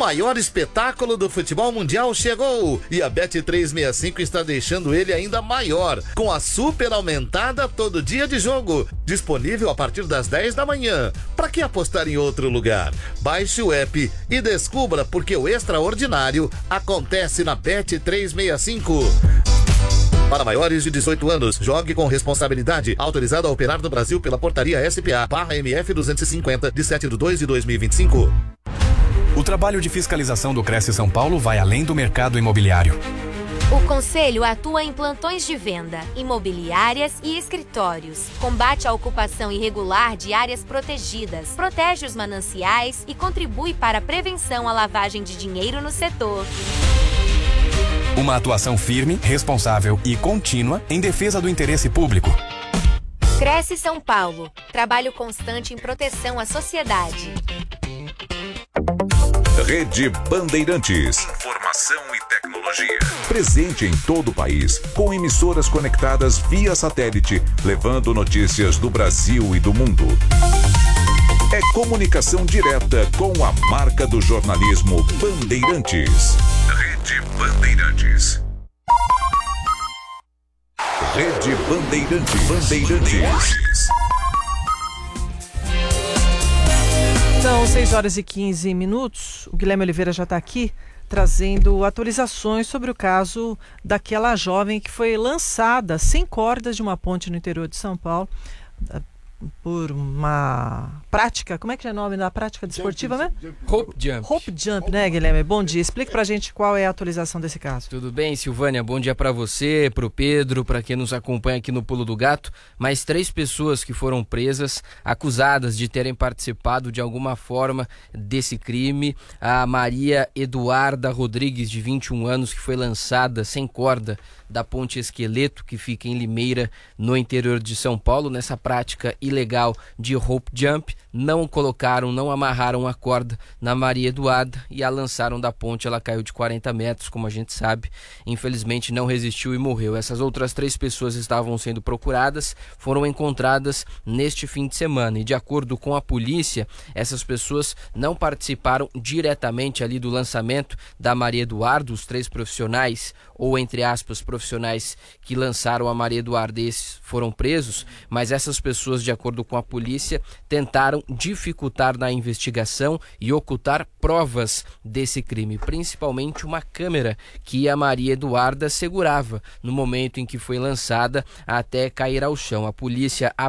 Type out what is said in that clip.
maior espetáculo do futebol mundial chegou e a Bet365 está deixando ele ainda maior, com a super aumentada todo dia de jogo, disponível a partir das 10 da manhã. Para que apostar em outro lugar? Baixe o app e descubra porque o extraordinário acontece na Bet365. Para maiores de 18 anos, jogue com responsabilidade. Autorizado a operar no Brasil pela portaria SPA/MF 250 de 7/2/2025. O trabalho de fiscalização do Cresce São Paulo vai além do mercado imobiliário. O Conselho atua em plantões de venda, imobiliárias e escritórios. Combate a ocupação irregular de áreas protegidas, protege os mananciais e contribui para a prevenção à lavagem de dinheiro no setor. Uma atuação firme, responsável e contínua em defesa do interesse público. Cresce São Paulo. Trabalho constante em proteção à sociedade. Rede Bandeirantes. Informação e tecnologia. Presente em todo o país, com emissoras conectadas via satélite, levando notícias do Brasil e do mundo. É comunicação direta com a marca do jornalismo Bandeirantes. Rede Bandeirantes. Rede Bandeirantes. São 6h15. O Guilherme Oliveira já está aqui trazendo atualizações sobre o caso daquela jovem que foi lançada sem cordas de uma ponte no interior de São Paulo por uma prática, como é que é o nome da prática desportiva, né? Hope Jump. Hope Jump, né, Guilherme? Bom dia. Explique pra gente qual é a atualização desse caso. Tudo bem, Silvânia? Bom dia pra você, pro Pedro, pra quem nos acompanha aqui no Pulo do Gato. Mais 3 pessoas que foram presas, acusadas de terem participado de alguma forma desse crime. A Maria Eduarda Rodrigues, de 21 anos, que foi lançada sem corda da Ponte Esqueleto, que fica em Limeira, no interior de São Paulo, nessa prática ilegal de Hope Jump. Não amarraram a corda na Maria Eduarda e a lançaram da ponte. Ela caiu de 40 metros, como a gente sabe. Infelizmente não resistiu e morreu. Essas outras 3 pessoas estavam sendo procuradas, foram encontradas neste fim de semana. E de acordo com a polícia, essas pessoas não participaram diretamente ali do lançamento da Maria Eduarda. Os 3 profissionais, ou entre aspas, profissionais que lançaram a Maria Eduarda, esses foram presos, mas essas pessoas, de acordo com a polícia, tentaram dificultar na investigação e ocultar provas desse crime, principalmente uma câmera que a Maria Eduarda segurava no momento em que foi lançada até cair ao chão. A polícia